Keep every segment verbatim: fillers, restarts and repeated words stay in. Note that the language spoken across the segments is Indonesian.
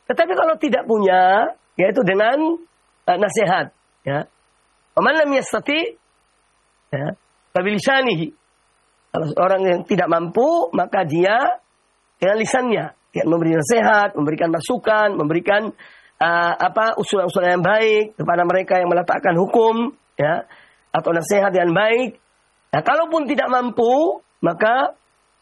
Tetapi kalau tidak punya, yaitu dengan uh, nasihat. Ya. Waman lam yastati, ya, fabilisanihi. Kalau orang yang tidak mampu, maka dia dengan lisannya, ya, memberi nasihat, memberikan masukan, memberikan uh, apa usulan-usulan yang baik kepada mereka yang meletakkan hukum, ya, atau nasihat yang baik. Nah, kalaupun tidak mampu, maka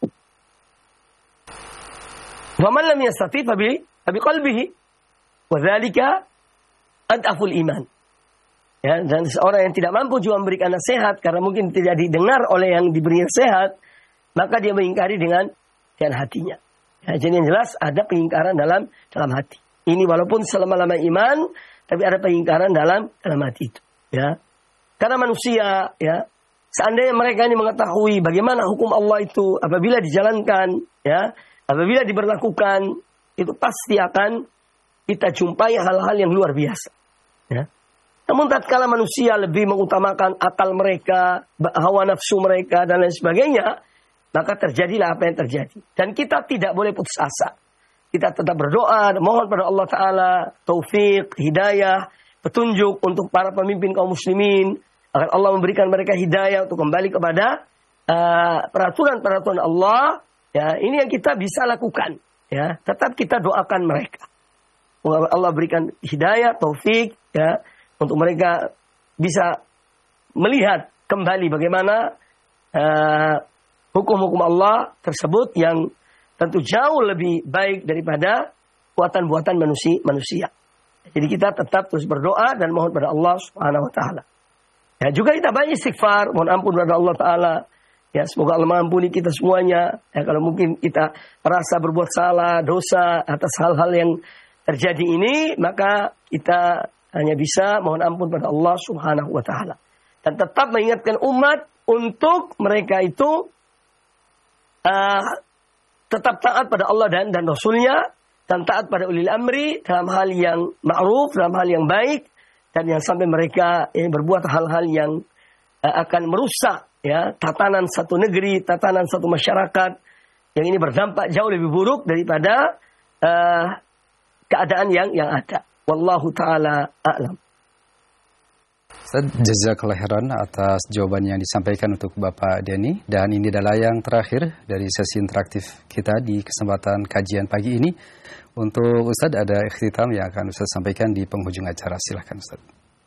waman lam yastati fabi fabi qalbihi wa dzalika adaful iman. Ya, dan seorang yang tidak mampu juga memberikan nasihat karena mungkin tidak didengar oleh yang diberi nasihat, maka dia mengingkari dengan dengan hatinya. Ya, jadi yang jelas ada pengingkaran dalam dalam hati. Ini walaupun selama-lama iman, tapi ada pengingkaran dalam dalam hati itu. Ya, karena manusia, ya, seandainya mereka ini mengetahui bagaimana hukum Allah itu apabila dijalankan, ya, apabila diberlakukan, itu pasti akan kita jumpai hal-hal yang luar biasa. Ya. Namun tatkala manusia lebih mengutamakan akal mereka, hawa nafsu mereka, dan lain sebagainya, maka terjadilah apa yang terjadi. Dan kita tidak boleh putus asa. Kita tetap berdoa, mohon pada Allah Ta'ala, taufik, hidayah, petunjuk untuk para pemimpin kaum muslimin, agar Allah memberikan mereka hidayah untuk kembali kepada uh, peraturan-peraturan Allah. Ya, ini yang kita bisa lakukan. Ya, tetap kita doakan mereka. Allah berikan hidayah, taufik, ya, untuk mereka bisa melihat kembali bagaimana uh, hukum-hukum Allah tersebut yang tentu jauh lebih baik daripada buatan-buatan manusia. manusia. Jadi kita tetap terus berdoa dan mohon pada Allah Subhanahu Wa Taala. Ya, juga kita banyak istighfar, mohon ampun kepada Allah Taala. Ya, semoga Allah mengampuni kita semuanya. Ya, kalau mungkin kita merasa berbuat salah, dosa atas hal-hal yang terjadi ini, maka kita hanya bisa mohon ampun pada Allah Subhanahu Wa Taala. Dan tetap mengingatkan umat untuk mereka itu uh, tetap taat pada Allah dan dan Rasulnya, dan taat pada ulil amri dalam hal yang ma'ruf, dalam hal yang baik, dan yang sampai mereka eh, berbuat hal-hal yang uh, akan merusak, ya, tatanan satu negeri, tatanan satu masyarakat, yang ini berdampak jauh lebih buruk daripada uh, keadaan yang yang ada. Wallahu ta'ala a'lam. Ustaz, jazakallahu khairan atas jawaban yang disampaikan untuk Bapak Denny. Dan ini adalah yang terakhir dari sesi interaktif kita di kesempatan kajian pagi ini. Untuk Ustaz ada ikhtitam yang akan Ustaz sampaikan di penghujung acara. Silahkan Ustaz.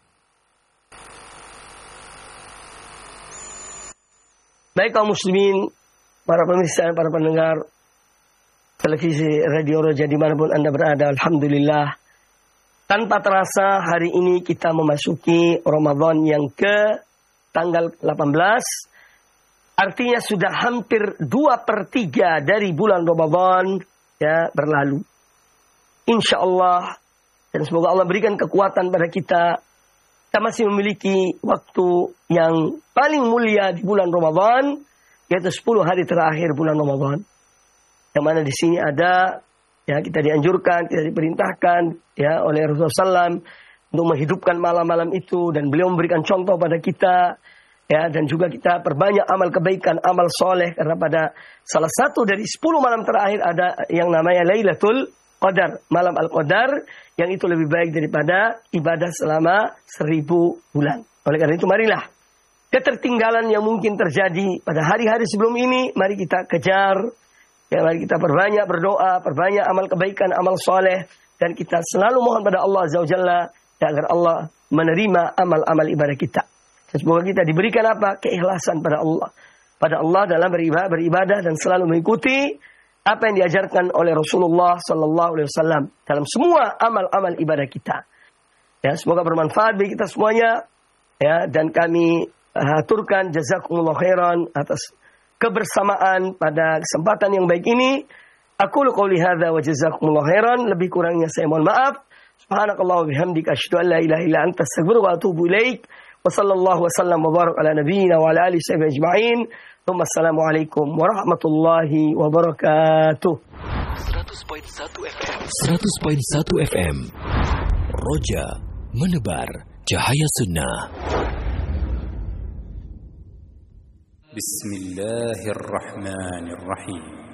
Baik kaum muslimin, para pemirsa dan para pendengar televisi Radio Roja dimanapun Anda berada, alhamdulillah. Tanpa terasa hari ini kita memasuki Ramadan yang ke tanggal delapan belas. Artinya sudah hampir dua per tiga dari bulan Ramadan, ya, berlalu. Insya Allah, dan semoga Allah berikan kekuatan pada kita. Kita masih memiliki waktu yang paling mulia di bulan Ramadan, yaitu sepuluh hari terakhir bulan Ramadan. Yang mana di sini ada, ya, kita dianjurkan, kita diperintahkan, ya, oleh Rasulullah shallallahu alaihi wasallam untuk menghidupkan malam-malam itu, dan beliau memberikan contoh pada kita, ya, dan juga kita perbanyak amal kebaikan, amal soleh, karena pada salah satu dari sepuluh malam terakhir ada yang namanya Lailatul Qadar, malam Al-Qadar, yang itu lebih baik daripada ibadah selama seribu bulan. Oleh karena itu marilah ketertinggalan yang mungkin terjadi pada hari-hari sebelum ini, mari kita kejar. Ya, mari kita perbanyak berdoa, perbanyak amal kebaikan, amal soleh, dan kita selalu mohon pada Allah Azza wa Jalla, ya, agar Allah menerima amal-amal ibadah kita. Dan semoga kita diberikan apa? Keikhlasan pada Allah. Pada Allah dalam beribadah, beribadah dan selalu mengikuti apa yang diajarkan oleh Rasulullah Sallallahu Alaihi Wasallam dalam semua amal-amal ibadah kita. Ya, semoga bermanfaat bagi kita semuanya. Ya, dan kami aturkan jazakumullah khairan atas kebersamaan pada kesempatan yang baik ini. Aku qouli hadza wa jazakumullah khairan. Lebih kurangnya saya mohon maaf. Subhanakallah wa bihamdika asyhadu an la ilaha illa anta astaghfiruka wa atubu ilaik. Wa sallallahu wa sallam wa barak ala nabiyyina wa ala alihi wa ajma'in. Assalamualaikum warahmatullahi wabarakatuh. seratus koma satu F M. seratus koma satu F M. Roja menebar cahaya sunnah. Bismillahirrahmanirrahim.